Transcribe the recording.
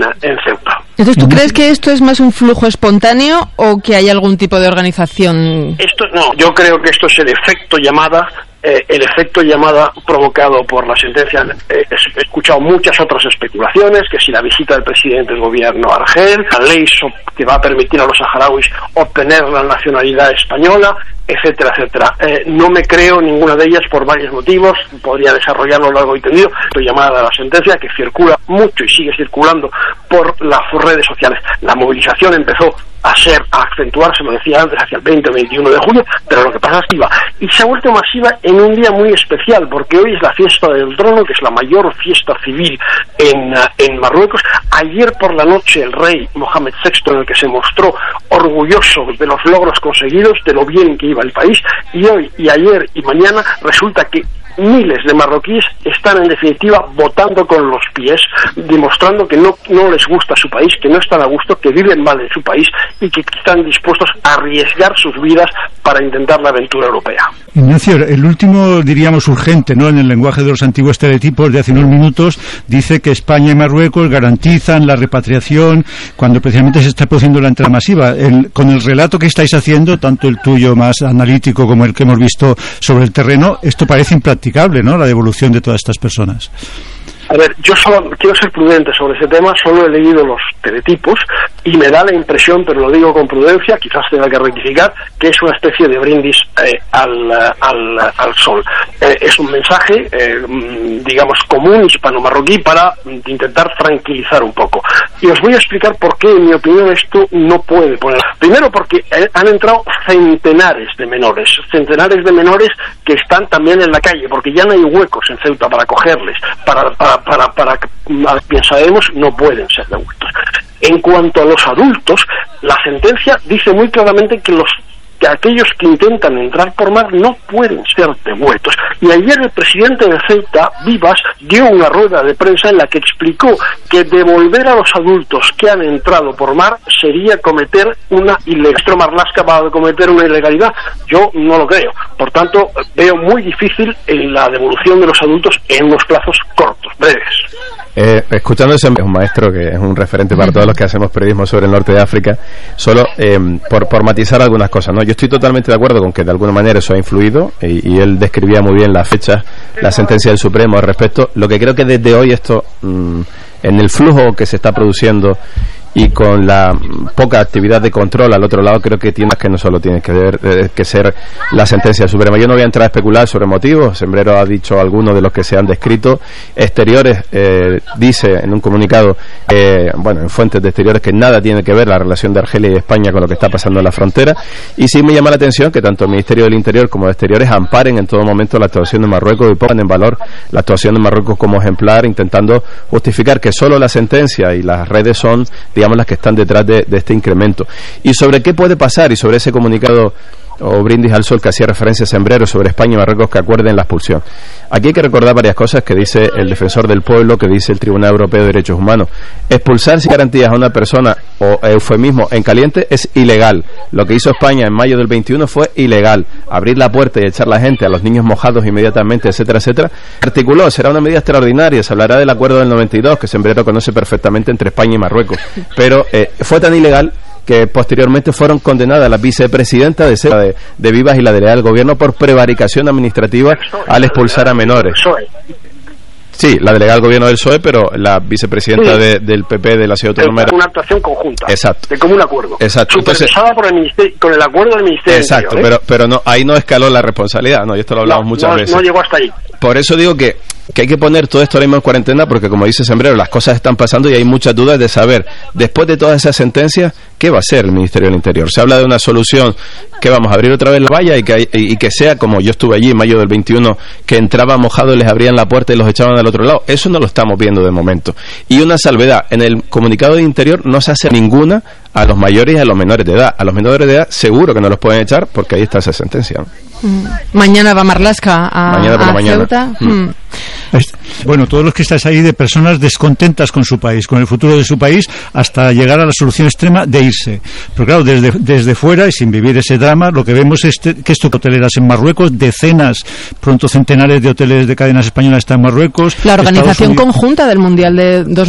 Ceuta. Entonces, ¿tú crees que esto es más un flujo espontáneo o que hay algún tipo de organización? Yo creo que esto es el efecto llamada provocado por la sentencia. He escuchado muchas otras especulaciones, que si la visita del presidente del gobierno a Argel, la ley que va a permitir a los saharauis obtener la nacionalidad española, etcétera, etcétera. No me creo ninguna de ellas por varios motivos, podría desarrollarlo largo y tendido. Estoy llamada a la sentencia, que circula mucho y sigue circulando por las redes sociales. La movilización empezó a acentuarse, lo decía antes, hacia el 20 o 21 de julio, pero lo que pasa es que y se ha vuelto masiva en un día muy especial, porque hoy es la fiesta del trono, que es la mayor fiesta civil en Marruecos. Ayer por la noche el rey Mohamed VI, en el que se mostró orgulloso de los logros conseguidos, de lo bien que iba el país, y hoy y ayer y mañana resulta que miles de marroquíes están en definitiva votando con los pies, demostrando que no les gusta su país, que no están a gusto, que viven mal en su país y que están dispuestos a arriesgar sus vidas para intentar la aventura europea. Ignacio, el último, diríamos, urgente, ¿no?, en el lenguaje de los antiguos teletipos de hace unos minutos, dice que España y Marruecos garantizan la repatriación cuando precisamente se está produciendo la entrada masiva. Con el relato que estáis haciendo, tanto el tuyo más analítico como el que hemos visto sobre el terreno, esto parece impracticable, ¿no?, la devolución de todas estas personas. A ver, yo solo quiero ser prudente sobre ese tema, solo he leído los teletipos y me da la impresión, pero lo digo con prudencia, quizás tenga que rectificar, que es una especie de brindis al sol. Es un mensaje, digamos, común hispano-marroquí para intentar tranquilizar un poco. Y os voy a explicar por qué, en mi opinión, esto no puede poner. Primero, porque han entrado centenares de menores que están también en la calle, porque ya no hay huecos en Ceuta para cogerles, para quien sabemos no pueden ser devueltos. En cuanto a los adultos, la sentencia dice muy claramente que aquellos que intentan entrar por mar no pueden ser devueltos. Y ayer el presidente de Ceuta, Vivas, dio una rueda de prensa en la que explicó que devolver a los adultos que han entrado por mar sería cometer una ilegalidad. Marlaska va a cometer una ilegalidad. Yo no lo creo. Por tanto, veo muy difícil la devolución de los adultos en unos plazos cortos, breves. Escuchando ese es un maestro que es un referente para todos los que hacemos periodismo sobre el norte de África. Solo por matizar algunas cosas, ¿no? Yo estoy totalmente de acuerdo con que de alguna manera eso ha influido y él describía muy bien las fechas, la sentencia del Supremo al respecto. Lo que creo que desde hoy esto, en el flujo que se está produciendo y con la poca actividad de control al otro lado, creo que no solo tiene que ser la sentencia del Supremo. Yo no voy a entrar a especular sobre motivos. Sembrero ha dicho algunos de los que se han descrito. Exteriores dice en un comunicado, en fuentes de Exteriores, que nada tiene que ver la relación de Argelia y España con lo que está pasando en la frontera. Y sí me llama la atención que tanto el Ministerio del Interior como de Exteriores amparen en todo momento la actuación de Marruecos y pongan en valor la actuación de Marruecos como ejemplar, intentando justificar que solo la sentencia y las redes son, digamos, las que están detrás de este incremento. Y sobre qué puede pasar, y sobre ese comunicado o brindis al sol que hacía referencia a Sembrero sobre España y Marruecos que acuerden la expulsión. Aquí hay que recordar varias cosas que dice el Defensor del Pueblo, que dice el Tribunal Europeo de Derechos Humanos. Expulsar sin garantías a una persona, o eufemismo, en caliente, es ilegal. Lo que hizo España en mayo del 21 fue ilegal. Abrir la puerta y echar la gente, a los niños mojados inmediatamente, etcétera, etcétera. Articuló, será una medida extraordinaria. Se hablará del acuerdo del 92, que Sembrero conoce perfectamente, entre España y Marruecos. Pero fue tan ilegal que posteriormente fueron condenadas la vicepresidenta de Vivas y la delegada del gobierno por prevaricación administrativa al expulsar a menores. Sí, la delegada del gobierno del PSOE, pero la vicepresidenta del PP de la ciudad autónoma era... Una actuación conjunta. Exacto. De común acuerdo. Exacto. Supervisada por el ministerio, con el acuerdo del Ministerio. Exacto, Interior, pero no, ahí no escaló la responsabilidad, ¿no? Y esto lo hablamos muchas veces. No llegó hasta ahí. Por eso digo que hay que poner todo esto ahora mismo en cuarentena, porque como dice Sembrero, las cosas están pasando y hay muchas dudas de saber, después de todas esas sentencias, ¿qué va a hacer el Ministerio del Interior? Se habla de una solución, que vamos a abrir otra vez la valla y que sea como yo estuve allí en mayo del 21, que entraban mojados, les abrían la puerta y los echaban al otro lado. Eso no lo estamos viendo de momento. Y una salvedad, en el comunicado de Interior no se hace ninguna a los mayores y a los menores de edad. A los menores de edad seguro que no los pueden echar porque ahí está esa sentencia, ¿no? Mañana va Marlaska a Ceuta. Bueno, todos los que estáis ahí, de personas descontentas con su país, con el futuro de su país, hasta llegar a la solución extrema de irse. Pero claro, desde fuera y sin vivir ese drama, lo que vemos es que esto, hoteleras en Marruecos, decenas, pronto centenares de hoteles de cadenas españolas están en Marruecos. La organización conjunta del Mundial de